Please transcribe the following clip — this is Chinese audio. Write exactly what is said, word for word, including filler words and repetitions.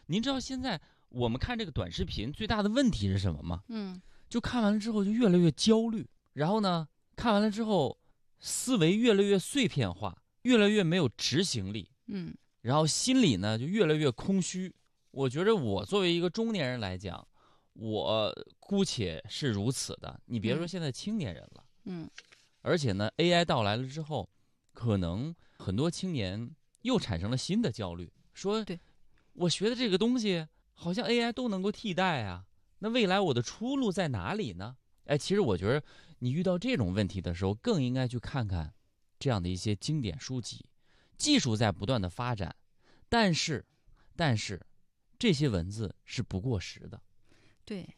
您知道现在我们看这个短视频最大的问题是什么吗？ 嗯， 就看完了之后就越来越焦虑，然后呢，看完了之后思维越来越碎片化，越来越没有执行力， 嗯， 然后心里呢就越来越空虚。我觉得我作为一个中年人来讲，我姑且是如此的。你别说现在青年人了， 嗯， 而且呢 A I 到来了之后，可能很多青年又产生了新的焦虑，说对， 我学的这个东西好像 A I 都能够替代啊，那未来我的出路在哪里呢？哎，其实我觉得你遇到这种问题的时候，更应该去看看这样的一些经典书籍。技术在不断的发展，但是，但是，这些文字是不过时的。 对。